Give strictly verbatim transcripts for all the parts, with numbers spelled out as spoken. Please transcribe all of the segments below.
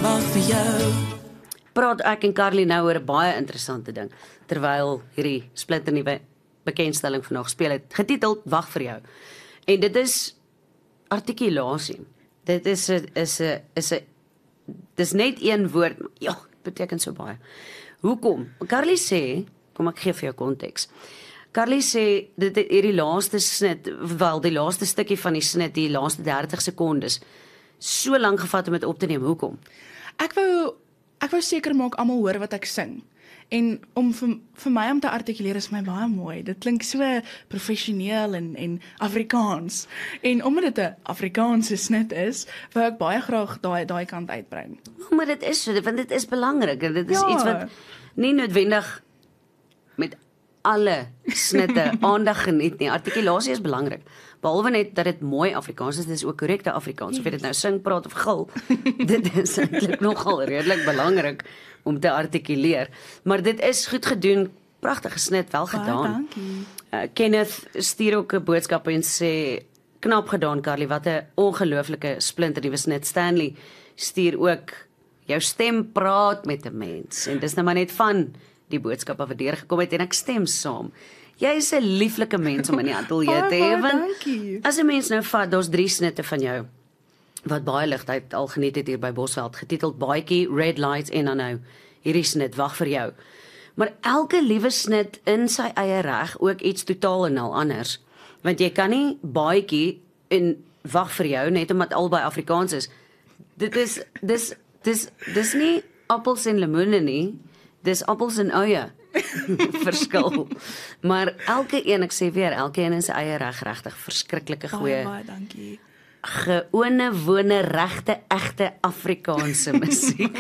wag vir jou. Praat ek en Carly nou oor 'n baie interessante ding, terwyl hierdie splinternuwe bekendstelling vanaand gespeel het, getiteld Wag vir jou. En dit is artikulasie. Dit is 'n is 'n is 'n dis net een woord, maar ja, dit beteken so baie. Hoekom? Carly sê, kom ek gee vir jou konteks. Carly sê dit het hierdie laaste snit, wel die laaste stukkie van die snit, die laaste dertig sekondes, so lank gevat om dit op te neem. Hoekom? Ek wou ek wou seker maak almal hoor wat ek sing. En om vir, vir my om te artikuleer is my baie mooi. Dit klink so professioneel en en Afrikaans. En omdat dit 'n Afrikaanse snit is, wou ek baie graag daai daai kant uitbrei. Maar dit is so, want dit is belangrik en dit is Ja. iets wat nie noodwendig met alle snitte aandag geniet nie. Artikulasie is belangrik. Behalwe net dat dit mooi Afrikaans is, dit is ook korrekte Afrikaans. Yes. Of jy dit nou sing, praat of gil, dit is eintlik nogal redelik belangrik om te artikuleer. Maar dit is goed gedoen, pragtige snit, wel gedaan. Baie dankie. Uh, Kenneth stuur ook 'n boodskap en sê, knap gedaan Carly, wat 'n ongelooflike splinternuwe snit. Stanley stuur ook, jou stem praat met 'n mens. En dis nou maar net van die boodskappe wat deurgekom het en ek stem saam. Jy is 'n lieflike mens om in die ateljee te hê. Dankie. As 'n mens nou vat, daar's drie snitte van jou wat baie ligtheid al geniet het hier by Bosveld, getiteld Baadjie, Red Lights en dan nou hierdie snit Wag vir jou. Maar elke liewe snit in sy eie reg ook iets totaal en al anders. Want jy kan nie Baadjie en Wag vir jou net omdat albei Afrikaans is. Dit is dis dis dis nie appels en lemoene nie. Dis appels en eie. Verskil. Maar elke een, ek sê weer, elke een in sy eie reg regtig verskriklike Baie goeie baie dankie. gewone wone regte egte Afrikaanse musiek.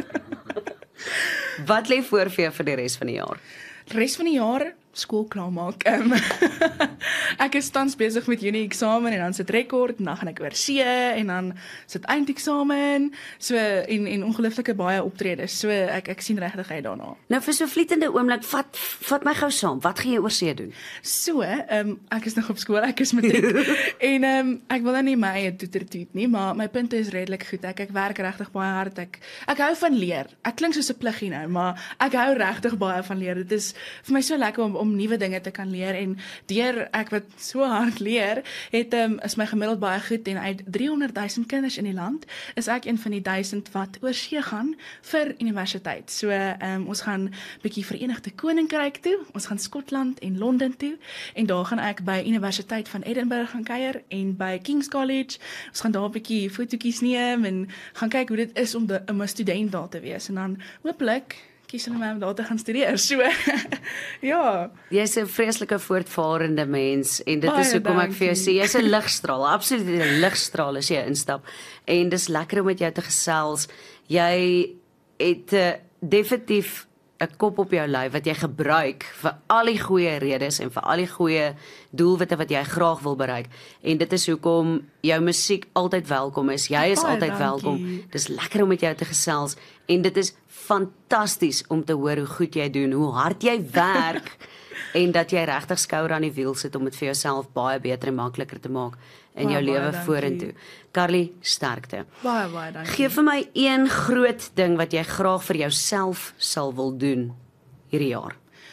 Wat lê voor vir jou vir die res van die jaar? Res van die jaar skool klaarmaak. Um, ek is tans besig met Junie eksamen en dan sit rekord en dan gaan ek oor see en dan sit eindeksamen. So en en ongelooflike baie optredes. So ek ek sien regtig uit daarna. Nou vir so 'n vlietende oomblik, vat vat my gou saam. Wat gaan jy oor see doen? So, ehm um, ek is nog op skool, ek is matriek. en ehm um, ek wil nou nie my eie toetertoet nie, maar my punte is redelik goed. Ek ek werk regtig baie hard. Ek ek hou van leer. Ek klink soos 'n pluggie nou, maar ek hou regtig baie van leer. Dit is vir my so lekker om om nuwe dinge te kan leer en deur ek wat so hard leer, het ehm um, is my gemiddeld baie goed en uit driehonderd duisend kinders in die land is ek een van die duisend wat oor see gaan vir universiteit. So ehm um, ons gaan bietjie Verenigde Koninkryk toe, ons gaan Skotland en Londen toe en daar gaan ek by Universiteit van Edinburgh gaan kuier en by King's College. Ons gaan daar 'n bietjie fotootjies neem en gaan kyk hoe dit is om, de, om 'n student daar te wees en dan hooplik kies hulle my om daar te gaan studeer. So ja. Jy's 'n vreeslike voortvarende mens en dit Baie is hoekom ek vir jou dankie. sê jy's 'n ligstraal, absoluut 'n ligstraal as jy instap. En dis lekker om met jou te gesels. Jy het uh, definitief 'n kop op jou lyf wat jy gebruik vir al die goeie redes en vir al die goeie doelwitte wat jy graag wil bereik. En dit is hoekom jou musiek altyd welkom is. Jy is Baie altyd dankie. welkom. Dis lekker om met jou te gesels en dit is fantasties om te hoor hoe goed jy doen, hoe hard jy werk en dat jy regtig skouer aan die wiel sit om dit vir jouself baie beter en makliker te maak in jou Baie, baie lewe dankie. vorentoe. Carly, sterkte. Baie baie dankie. Geef vir my een groot ding wat jy graag vir jouself sal wil doen hierdie jaar.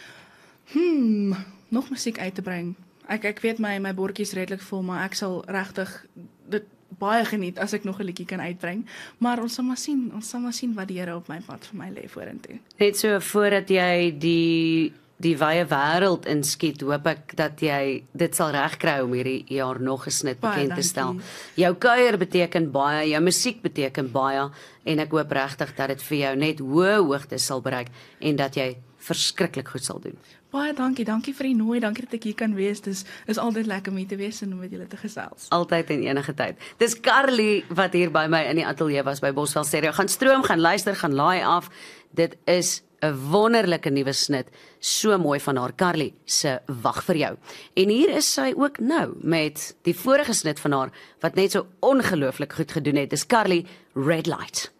Hmm, nog musiek uit te bring. Ek ek weet my my bordjie is redelik vol, maar ek sal regtig dit baie geniet as ek nog 'n liedjie kan uitbring. Maar ons sal maar sien, ons sal maar sien wat die Here op my pad vir my lê vorentoe. Net so voordat jy die die wye wêreld inskiet, hoop ek dat jy dit sal regkry om hierdie jaar nog 'n snit Baie bekend te dankie. stel. Jou kuier beteken baie, jou musiek beteken baie en ek hoop regtig dat dit vir jou net hoë hoogtes sal bereik en dat jy verskriklik goed sal doen. Baie dankie, dankie vir die nooi, dankie dat ek hier kan wees. Dis is altyd lekker om hier te wees en om met julle te gesels. Altyd en enige tyd. Dis Carly wat hier by my in die ateljee was by Bosveld Stereo. Gaan stroom, gaan luister, gaan laai af. Dit is 'n wonderlike nuwe snit. So mooi van haar, Carly se Wag vir jou. En hier is sy ook nou met die vorige snit van haar wat net so ongelooflik goed gedoen het. Dis Carly, Red Light.